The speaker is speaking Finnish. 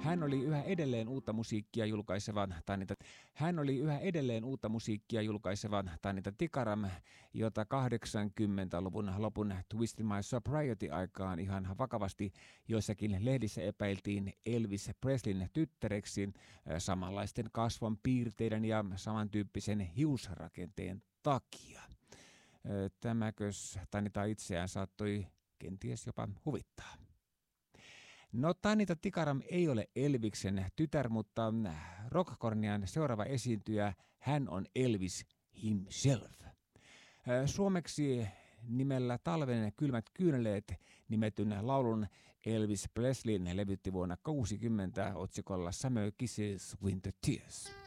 Hän oli yhä edelleen uutta musiikkia julkaisevan Tanita Tikaram, jota 80-luvun lopun Twisted My Sobriety-aikaan ihan vakavasti joissakin lehdissä epäiltiin Elvis Presleyn tyttäreksi samanlaisten kasvon piirteiden ja samantyyppisen hiusrakenteen takia. Tämäkös Tanita itseään saattoi kenties jopa huvittaa. No, Tanita Tikaram ei ole Elviksen tytär, mutta Rockkornian seuraava esiintyjä, hän on Elvis himself. Suomeksi nimellä Talven kylmät kyyneleet nimetyn laulun Elvis Presley levytti vuonna 1960 otsikolla Summer Kisses, Winter Tears.